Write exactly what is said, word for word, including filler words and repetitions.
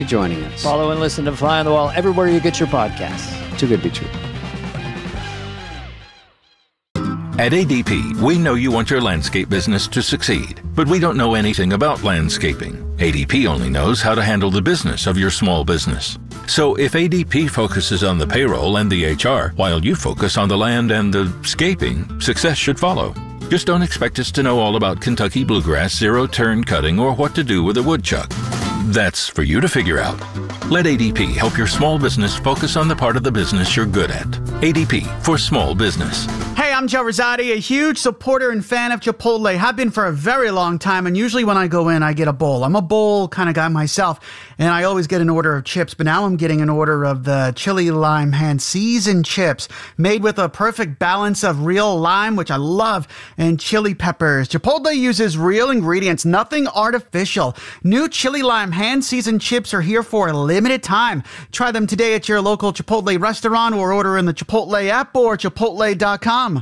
joining us. Follow and listen to Fly on the Wall everywhere you get your podcasts. Too good to be true. At A D P, we know you want your landscape business to succeed, but we don't know anything about landscaping. A D P only knows how to handle the business of your small business. So if A D P focuses on the payroll and the H R, while you focus on the land and the scaping, success should follow. Just don't expect us to know all about Kentucky bluegrass, zero-turn cutting, or what to do with a woodchuck. That's for you to figure out. Let A D P help your small business focus on the part of the business you're good at. A D P for small business. Hey, I'm Joe Rosati, a huge supporter and fan of Chipotle. Have been for a very long time, and usually when I go in, I get a bowl. I'm a bowl kind of guy myself, and I always get an order of chips, but now I'm getting an order of the chili lime hand seasoned chips, made with a perfect balance of real lime, which I love, and chili peppers. Chipotle uses real ingredients, nothing artificial. New chili lime hand seasoned chips are here for a limited time. Try them today at your local Chipotle restaurant or order in the Chipotle app or chipotle dot com.